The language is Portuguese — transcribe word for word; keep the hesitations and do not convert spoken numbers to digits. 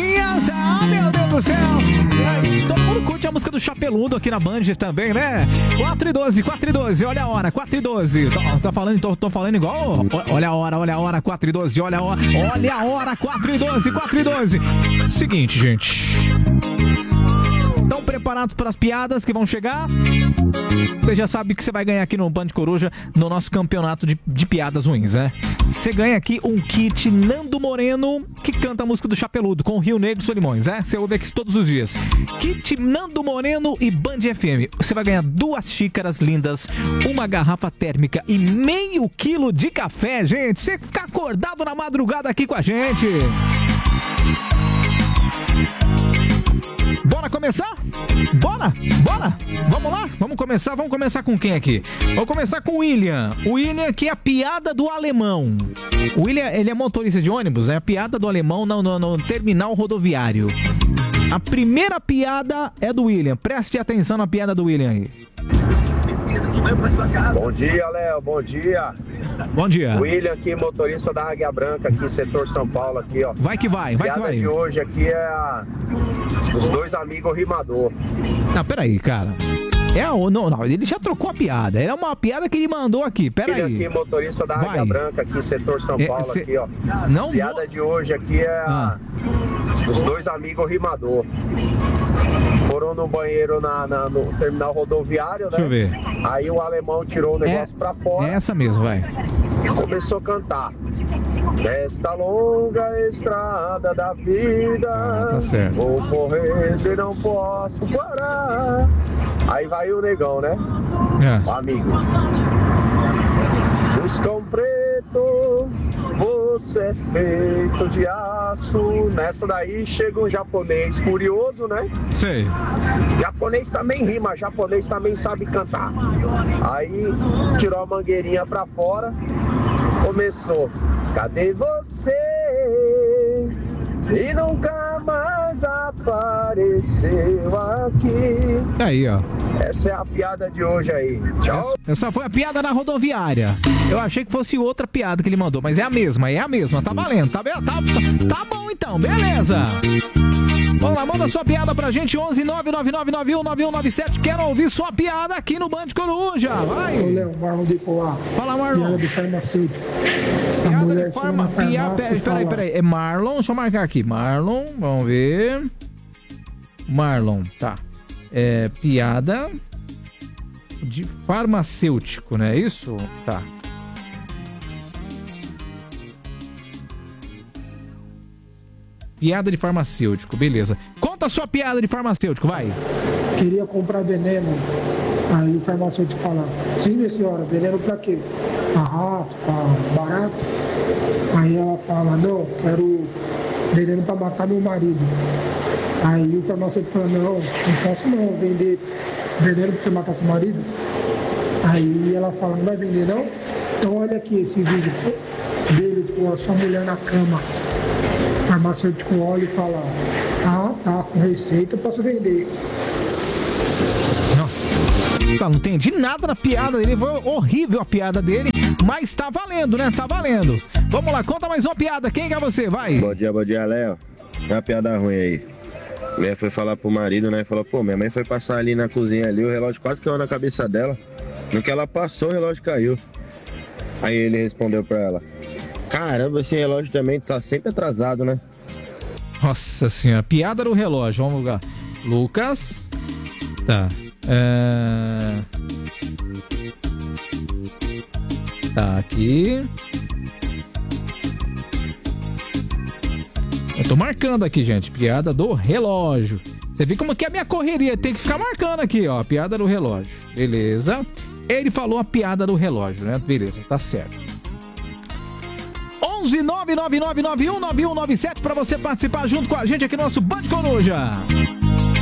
Piadinhas, ah, meu Deus do céu. E aí, todo mundo curte a música do Chapeludo aqui na Band também, né? quatro e doze, quatro e doze, olha a hora, quatro e doze. Tô, tô falando, tô, tô falando igual, olha a hora, olha a hora, quatro e doze, olha a hora, olha a hora, quatro e doze, quatro e doze. Seguinte, gente. Estão preparados para as piadas que vão chegar? Você já sabe que você vai ganhar aqui no Band Coruja, no nosso campeonato de, de piadas ruins, né? Você ganha aqui um kit Nando Moreno, que canta a música do Chapeludo, com o Rio Negro e Solimões, né? Você ouve aqui todos os dias. Kit Nando Moreno e Band F M. Você vai ganhar duas xícaras lindas, uma garrafa térmica e meio quilo de café, gente. Você fica acordado na madrugada aqui com a gente. Bora começar? Bora? Bora? Vamos lá? Vamos começar? Vamos começar com quem aqui? Vamos começar com o William. O William, que é a piada do alemão. O William, ele é motorista de ônibus, é a piada do alemão no, no, no terminal rodoviário. A primeira piada é do William. Preste atenção na piada do William aí. Bom dia, Léo. Bom dia. Bom dia. William aqui, motorista da Águia Branca, aqui, setor São Paulo, aqui, ó. Vai que vai, vai que vai. A piada de hoje aqui é a... os dois amigos rimador. Não, peraí, cara. É, não, não, ele já trocou a piada. Era uma piada que ele mandou aqui, peraí. William aqui, motorista da Águia Branca, aqui, setor São Paulo, é, cê... aqui, ó. Não, a piada de hoje aqui é a... ah. os dois amigos rimador. Foram no banheiro na, na, no terminal rodoviário, né? Deixa eu ver. Aí o alemão tirou o negócio é, pra fora. É essa mesmo, vai. Começou a cantar. Nesta longa estrada da vida, ah, tá certo. Vou correr e não posso parar. Aí vai o negão, né? É. O amigo. Buscão preto, você é feito de aço. Nessa daí chega um japonês curioso, né? Sei. Japonês também rima, japonês também sabe cantar. Aí tirou a mangueirinha pra fora, começou. Cadê você? E nunca mais apareceu aqui. Aí, ó. Essa é a piada de hoje aí. Tchau. Essa, essa foi a piada na rodoviária. Eu achei que fosse outra piada que ele mandou, mas é a mesma, é a mesma. Tá valendo, tá, tá, tá bom então, beleza. Vamos lá, manda sua piada pra gente, onze nove nove nove nove um nove um nove sete. Quero ouvir sua piada aqui no Band Coruja, vai. Ô, Léo, Marlon de Poá. Fala, Marlon. Piada do farmacêutico. A piada mulher de farma... Pia... Peraí, peraí, peraí. É Marlon, deixa eu marcar aqui. Marlon, vamos ver. Marlon, tá. É, piada de farmacêutico, né? Isso? Tá. Piada de farmacêutico, beleza. Conta a sua piada de farmacêutico, vai. Queria comprar veneno. Aí o farmacêutico fala: sim, minha senhora, veneno pra quê? Pra rato, pra barato. Aí ela fala: não, quero veneno pra matar meu marido. Aí o farmacêutico fala: não, não posso não vender veneno pra você matar seu marido. Aí ela fala: não vai vender não? Então olha aqui esse vídeo dele com a sua mulher na cama. O farmacêutico olha e fala: ah, tá, com receita eu posso vender. Nossa, não entendi nada na piada dele, foi horrível a piada dele, mas tá valendo, né? Tá valendo. Vamos lá, conta mais uma piada, quem é você? Vai. Bom dia, bom dia, Léo. É uma piada ruim aí. Minha foi falar pro marido, né? Falou: pô, minha mãe foi passar ali na cozinha ali, o relógio quase caiu na cabeça dela. No que ela passou, o relógio caiu. Aí ele respondeu pra ela: caramba, esse relógio também tá sempre atrasado, né? Nossa senhora, piada do relógio, vamos lá. Lucas. Tá. É... Tá aqui. Eu tô marcando aqui, gente. Piada do relógio. Você vê como que é a minha correria. Tem que ficar marcando aqui, ó. Piada do relógio. Beleza. Ele falou a piada do relógio, né? Beleza, tá certo. onze nove nove nove nove um nove um nove sete pra você participar junto com a gente aqui no nosso Band Coruja.